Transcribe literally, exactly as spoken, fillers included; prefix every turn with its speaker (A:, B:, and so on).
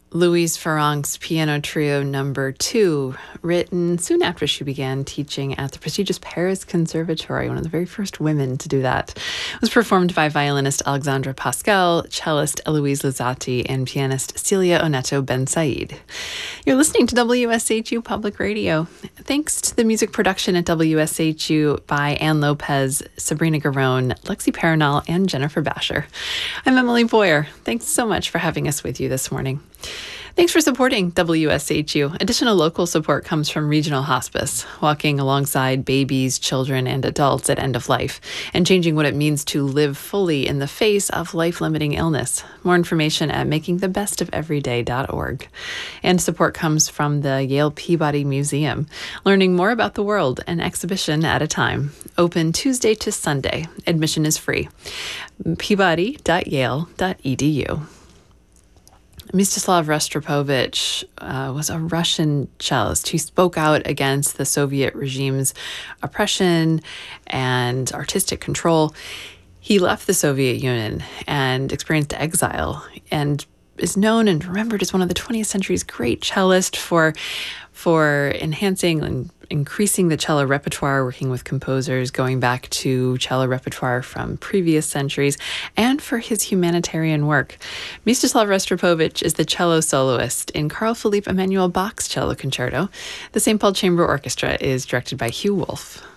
A: Louise Farrenc's Piano Trio Number Two, written soon after she began teaching at the prestigious Paris Conservatory, one of the very first women to do that. It was performed by violinist Alexandra Pascal, cellist Eloise Lozati, and pianist Celia Oneto Ben Said. You're listening to W S H U Public Radio. Thanks to the music production at W S H U by Ann Lopez, Sabrina Garone, Lexi Paranal, and Jennifer Basher. I'm Emily Boyer. Thanks so much for having us with you this morning. Thanks for supporting W S H U. Additional local support comes from Regional Hospice, walking alongside babies, children, and adults at end of life, and changing what it means to live fully in the face of life-limiting illness. More information at making the best of every day dot org. And support comes from the Yale Peabody Museum, learning more about the world, an exhibition at a time. Open Tuesday to Sunday. Admission is free. peabody dot yale dot e d u. Mstislav Rostropovich uh, was a Russian cellist who spoke out against the Soviet regime's oppression and artistic control. He left the Soviet Union and experienced exile, and is known and remembered as one of the twentieth century's great cellists for, for enhancing and increasing the cello repertoire, working with composers, going back to cello repertoire from previous centuries, and for his humanitarian work. Mstislav Rostropovich is the cello soloist in Carl Philipp Emanuel Bach's Cello Concerto. The Saint Paul Chamber Orchestra is directed by Hugh Wolf.